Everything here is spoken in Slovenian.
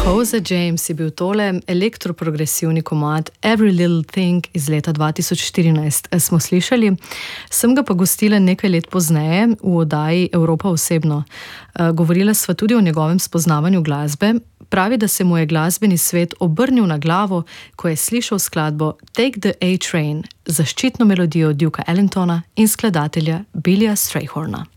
Jose James je bil tole elektroprogresivni komad Every Little Thing iz leta 2014. Smo slišali, sem ga pa gostila nekaj let pozneje v oddaji Evropa osebno. Govorila sva tudi o njegovem spoznavanju glasbe. Pravi, da se mu je glasbeni svet obrnil na glavo, ko je slišal skladbo Take the A-Train, zaščitno melodijo Dukea Ellingtona in skladatelja Billya Strayhorna.